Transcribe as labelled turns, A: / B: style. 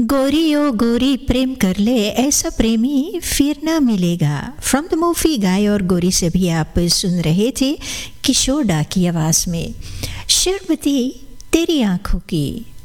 A: गोरी ओ गोरी प्रेम कर ले, ऐसा प्रेमी फिर ना मिलेगा। फ्रॉम द मूवी गाय और गोरी से भी आप सुन रहे थे किशोर डा की आवाज़ में। शर्बती तेरी आँखों की